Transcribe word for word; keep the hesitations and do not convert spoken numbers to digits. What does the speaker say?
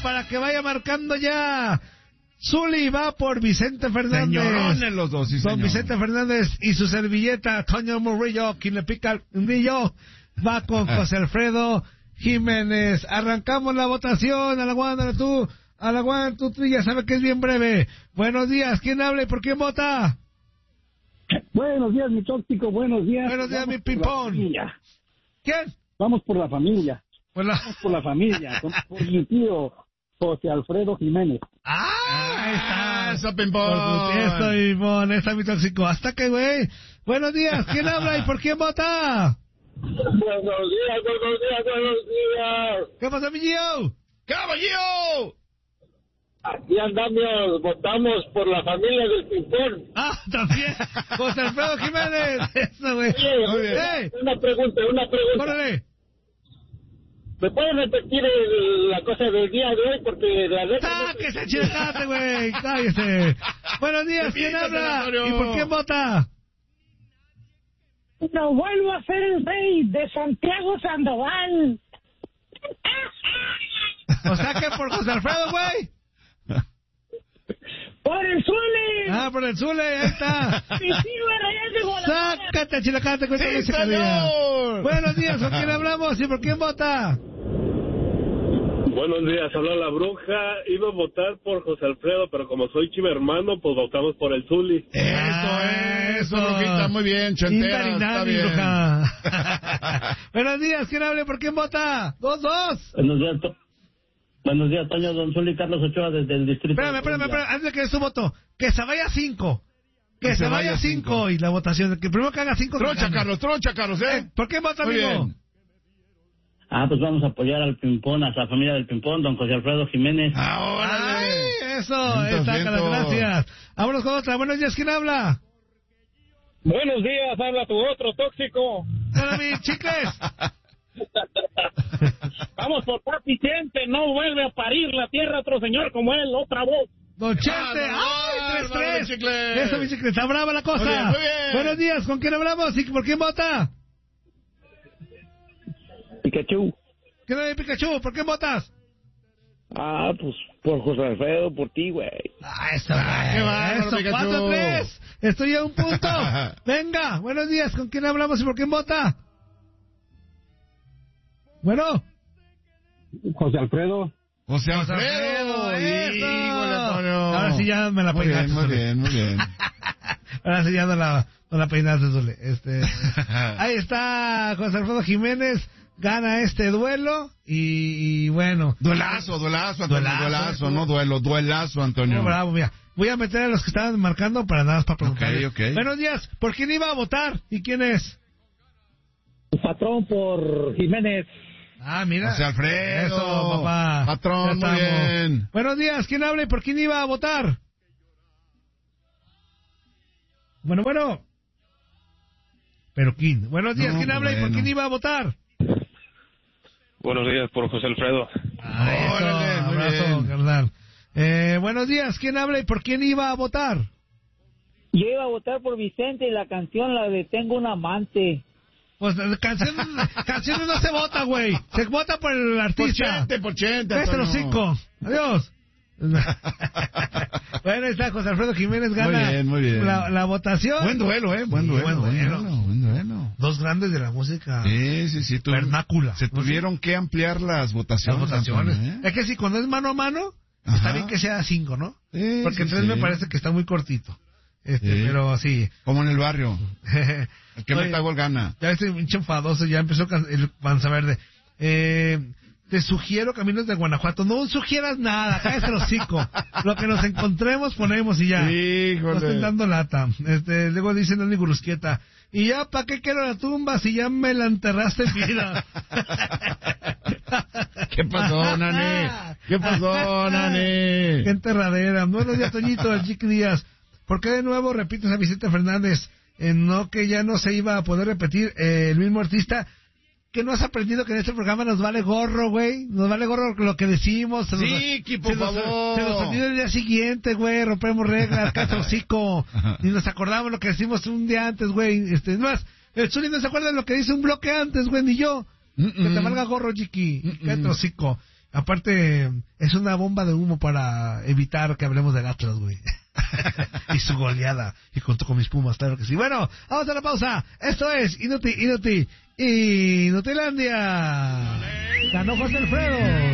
para que vaya marcando ya. Zuli va por Vicente Fernández. Señorones los dos, sí, Don señor. Vicente Fernández y su servilleta, Toño Murillo, quien le pica el brillo, va con José Alfredo Jiménez. Arrancamos la votación. A la guanda tú, a la guanda tú, tú ya sabes que es bien breve. Buenos días, ¿quién habla y por quién vota? Buenos días, mi tóxico, buenos días. Buenos días, Vamos mi pipón. ¿Quién? Vamos por la familia. Por la... Vamos por la familia, con, por mi tío José Alfredo Jiménez. ¡Ah! Ahí está. Eso, pimpón. Eso, Pimpón. Está mi tóxico. Hasta que, güey. Buenos días. ¿Quién habla y por quién vota? Buenos días, buenos días, buenos días. ¿Qué pasa, mi Gio? ¡Caballero! Aquí andamos, votamos por la familia del Pimpón. Ah, también. José Alfredo Jiménez. Eso, güey. Oye, una, una pregunta, una pregunta. ¡Órale! ¿Me pueden repetir el, la cosa del día de hoy? Porque la neta... ¡Sáquese, chilacate, güey! ¡Cállese! Buenos días, ¿quién habla? ¿Y por quién vota? No vuelvo a ser el rey de Santiago Sandoval. O sea que por José Alfredo, güey. ¡Por el Zule! Ah, por el Zule, ahí está. ¡Mi tío era allá de Guadalajara! ¡Sácate, chilacate! Con ¡Sí, esa señor! calidad. Buenos días, ¿con quién hablamos y por quién vota? Buenos días, habla la bruja. Iba a votar por José Alfredo, pero como soy chiva hermano, pues votamos por el Zuli. Eso, eso, brujita, muy bien, chantera, está Indarinari, bien. bruja. Buenos días, ¿quién hable? ¿Por quién vota? Dos, dos. Buenos días, to- buenos días, Toño, Don Zuli, Carlos Ochoa, desde el distrito. Espérame, espérame, espérame, antes de que dé su voto. Que se vaya cinco. Que, que se, se vaya, vaya cinco. cinco. Y la votación, que primero que haga cinco. Trocha, Carlos, trocha, Carlos, ¿eh? eh ¿Por qué vota, muy amigo? Bien. Ah, pues vamos a apoyar al Pimpón, a la familia del Pimpón, don José Alfredo Jiménez. Ahora, Ay, eso, está, Carlos, gracias. Vámonos con otra. Buenos días, ¿quién habla? Buenos días, habla tu otro tóxico. Hola, mis chicles. Vamos por Papi Chente, no vuelve a parir la tierra otro señor como él, otra voz. Don Chente, Ah, ¡ay, no, tres, no, tres! Eso, mi chicle, está brava la cosa. Muy bien, muy bien. Buenos días, ¿con quién hablamos y por quién vota? Pikachu. ¿Qué no hay, Pikachu? ¿Por quién votas? Ah, pues por José Alfredo, por ti, güey. Ah, eso, Ah, qué bárbaro, eso, Pikachu. cuatro, tres. Estoy a un punto. Venga, buenos días, ¿con quién hablamos y por quién vota? Bueno. José Alfredo. José José Alfredo, Alfredo, eso. híjole, Antonio. Ahora sí ya me la Muy peinaste. bien, muy Zule. bien, muy bien. Ahora sí ya no la, no la peinaste, Zule. Este, ahí está José Alfredo Jiménez, gana este duelo y, y bueno. Duelazo, duelazo, Antonio, Duelazo, duelazo, eso. no duelo, duelazo, Antonio. Oh, bravo, mira. Voy a meter a los que estaban marcando para nada más para preguntar. Ok, ok. Buenos días, ¿por quién iba a votar y quién es? Patrón por Jiménez. Ah, mira. José Alfredo. Eso, papá. Patrón, Ya muy estamos. bien. Buenos días, ¿quién habla y por quién iba a votar? Bueno, bueno. Pero quién. Buenos días, No, ¿quién habla y por bueno. quién iba a votar? Buenos días por José Alfredo. Ah, eso, Órale, muy abrazo, bien. carnal. Eh, buenos días, ¿quién habla y por quién iba a votar? Yo iba a votar por Vicente y la canción, la de Tengo un amante. Pues la canción, canciones no se vota, güey. Se vota por el Por artista. Chente, por Chente, Cállate los Antonio. cinco. Adiós. Bueno, ahí está José Alfredo Jiménez, gana Muy bien, muy bien. La, la votación. Buen duelo, ¿eh? Buen Sí, duelo, buen buen duelo. duelo, buen duelo. Dos grandes de la música Sí, sí, sí. tu- vernácula. Se tuvieron que ampliar las Las votaciones. votaciones. Antonio, ¿eh? Es que si cuando es mano a mano, Ajá. está bien que sea cinco, ¿no? Sí, Porque sí, tres sí. me parece que está muy cortito. Este, Sí. pero sí. Como en el barrio. El que Oye, meta gol gana. Ya estoy pinche enfadoso, ya empezó can- el panza verde. Eh, te sugiero Caminos de Guanajuato. No sugieras nada, cállate el hocico. Lo que nos encontremos ponemos y ya. No Híjole. estoy dando lata. Este, luego dice Nani Gurusquieta. Y ya, ¿para qué quiero la tumba si ya me la enterraste en vida? ¿Qué pasó, Nani? ¿Qué pasó, Nani? Qué enterradera. Buenos días, Toñito, el Chiqui Díaz. ¿Por qué de nuevo repites a Vicente Fernández? Eh, no que ya no se iba a poder repetir eh, el mismo artista. Que no has aprendido que en este programa nos vale gorro, güey. Nos vale gorro lo que decimos. Se nos- Sí, Ki, por se nos- favor. Se nos olvida el día siguiente, güey. Rompemos reglas, cacho hocico. Ni nos acordamos lo que decimos un día antes, güey. Este, es más, el Zuli no se acuerda de lo que dice un bloque antes, güey, ni yo. Mm-mm. Que te valga gorro, Chiqui. Mm-mm. Cacho hocico. Aparte, es una bomba de humo para evitar que hablemos del Atlas, güey. Y su goleada. Y contó con mis Pumas, claro que sí. Bueno, vamos a la pausa. Esto es Inuti, Inuti, Inutilandia. Ganó José Alfredo.